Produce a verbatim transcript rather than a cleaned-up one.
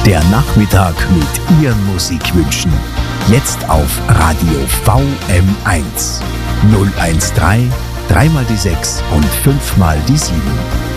Der Nachmittag mit Ihren Musikwünschen. Jetzt auf Radio V M eins. null eins drei, drei mal die sechs und fünf mal die sieben.